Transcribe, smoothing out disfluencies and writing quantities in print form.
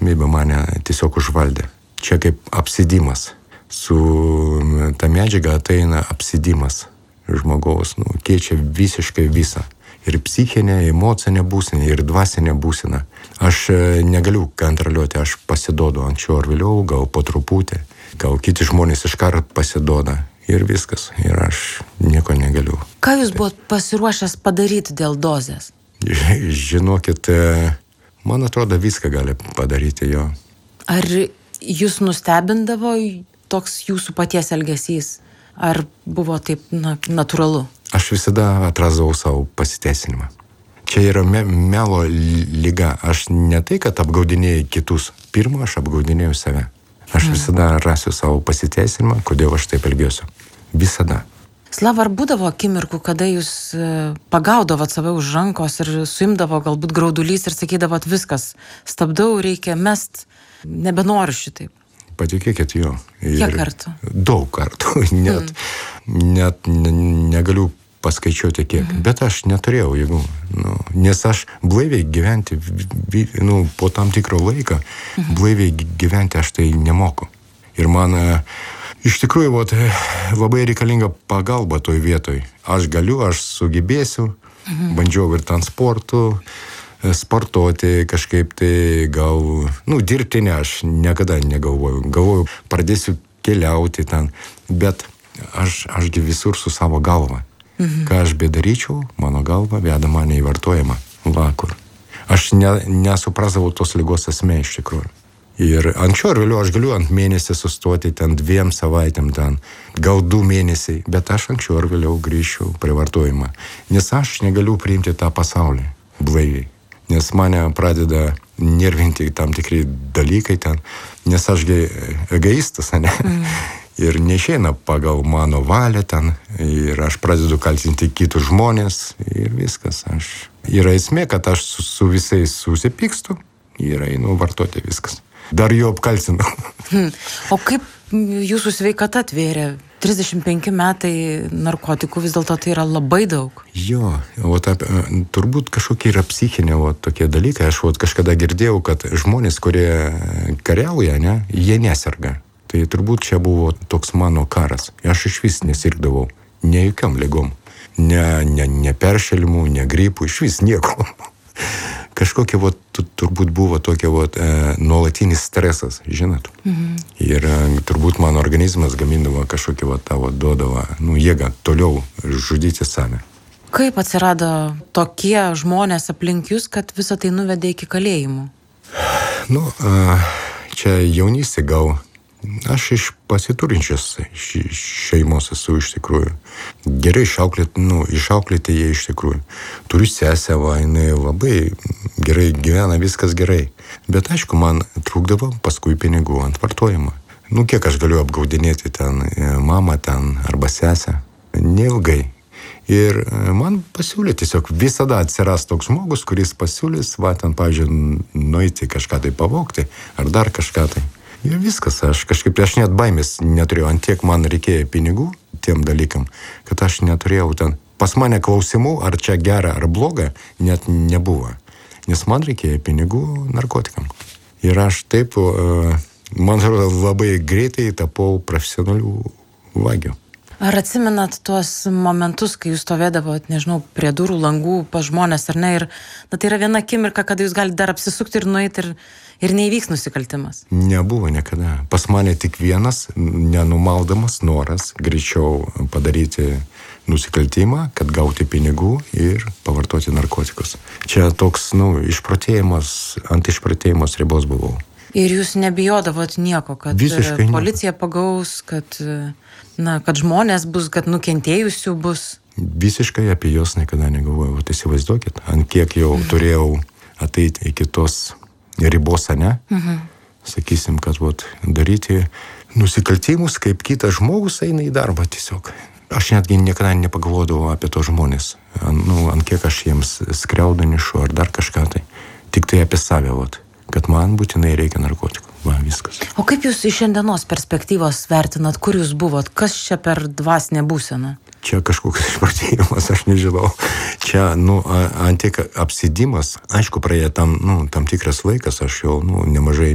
priklausomybė mane tiesiog užvaldė. Čia kaip apsidimas. Su ta medžiaga ateina apsidimas žmogaus, keičia visiškai visą. Ir psichinė, emocinė būsena, ir dvasinė būsena. Aš negaliu kontroliuoti, aš pasidodu anksčiau ar vėliau, gal po truputį. Gal kiti žmonės iškart pasidoda. Ir viskas. Ir aš nieko negaliu. Ką jūs buvot pasiruošęs padaryti dėl dozės? Žinokit, man atrodo, viską gali padaryti jo. Ar jūs nustebindavo toks jūsų paties elgesys? Ar buvo taip natūralu? Aš visada atrasdavau savo pasiteisinimą. Čia yra melo lyga. Aš ne tai, kad apgaudinėjau kitus. Pirma, aš apgaudinėjau save. Aš visada rasiu savo pasiteisinimą, kodėl aš taip elgiuosi. Visada. Slava, ar būdavo akimirkų, kada jūs pagaudavot save už rankos ir suimdavo galbūt graudulys ir sakydavot viskas, stabdau, reikia mest, nebenoriu šitaip? Patikėkit jo. Kiek kartų? Daug kartų. Net negaliu paskaičiuoti kiek. Bet aš neturėjau jėgų. Nes aš blaiviai gyventi, po tam tikro laiką, blaiviai gyventi aš tai nemoku. Ir man iš tikrųjų labai reikalinga pagalba toj vietoj. Aš galiu, aš sugebėsiu, bandžiau ir transportu, sportuoti kažkaip tai gal, dirbti ne, aš niekada negalvojau. Galvojau, pradėsiu keliauti ten, bet ašgi visur su savo galva. Ką aš bedaryčiau, mano galva veda mane į vartojimą. Kur. Aš nesuprasdavau tos ligos esmė iš tikrųjų. Ir anksčiau ar vėliau aš galiu ant mėnesį sustoti ten 2 savaitėm ten, gal 2 mėnesiai, bet aš anksčiau ar vėliau grįšiu prie vartojimą. Nes aš negaliu priimti tą pasaulį blaiviai. Nes mane pradeda nervinti tam tikri dalykai ten, nes ašgi egoistas, ne? Ir neišeina pagal mano valią ten, ir aš pradedu kaltinti kitus žmonės, ir viskas. Yra esmė, kad aš su visais susipykstu ir einu vartoti viskas. Dar jo apkaltinu. O kaip jūsų sveikata atvėrė? 35 metai narkotikų, vis dėlto tai yra labai daug. Jo, turbūt kažkokie yra psichinė tokie dalykai. Aš kažkada girdėjau, kad žmonės, kurie kariauja, ne, jie neserga. Tai turbūt čia buvo toks mano karas. Aš iš vis nesirgdavau. Ne jokiom ligom. Ne peršalimų, ne gripų, iš vis nieko. Kažkokia turbūt buvo tokia nuolatinis stresas, žinot. Ir turbūt mano organizmas gamindavo kažkokią duodavo jėgą toliau žudyti save. Kaip atsirado tokie žmonės aplink jūs, kad visą tai nuvedė iki kalėjimų? Čia jaunystė gal. Aš iš pasiturinčios šeimos esu iš tikrųjų. Gerai išauklėti jie iš tikrųjų. Turiu sesę, jinai labai gerai gyvena, viskas gerai. Bet aišku, man trūkdavo paskui pinigų ant vartojimo. Kiek aš galiu apgaudinėti ten mamą ten arba sesę? Neilgai. Ir man pasiūlė tiesiog visada atsiras toks žmogus, kuris pasiūlys, ten, pavyzdžiui, nueiti kažką tai pavogti ar dar kažką tai. Ir viskas, aš net baimės neturėjau, ant tiek man reikėjo pinigų tiem dalykam, kad aš neturėjau ten. Pas mane klausimų, ar čia gera ar bloga, net nebuvo. Nes man reikėjo pinigų narkotikam. Ir aš taip, man atrodo, labai greitai tapau profesionalių vagių. Ar atsimenat tuos momentus, kai jūs stovėdavot, nežinau, prie durų langų pas žmonės ar ne? Ir tai yra viena akimirka, kada jūs galite dar apsisukti ir nueiti ir neįvyks nusikaltimas. Nebuvo niekada. Pas mane tik vienas nenumaldamas noras greičiau padaryti nusikaltimą, kad gauti pinigų ir pavartoti narkotikus. Čia toks, išprotėjimas, ant išprotėjimos ribos buvau. Ir jūs nebijodavot nieko, kad policija pagaus, kad žmonės bus, kad nukentėjusių bus? Visiškai apie jos niekada negalvojau. Įsivaizduokit, ant kiek jau turėjau ateiti iki tos ribos, ne? Sakysim, kad daryti nusikaltimus, kaip kitas žmogus eina į darbą tiesiog. Aš netgi niekada nepagalvodavau apie tos žmonės. Ant kiek aš jiems skriaudą nešu ar dar kažką tai. Tik tai apie save, kad man būtinai reikia narkotikų. Viskas. O kaip jūs iš šiandienos perspektyvos vertinat, kur jūs buvot? Kas čia per dvasinę būseną? Čia kažkoks išprotėjimas, aš nežinau. Čia, ant tiek apsidimas. Aišku, praėjo tam tikras laikas, aš jau, nemažai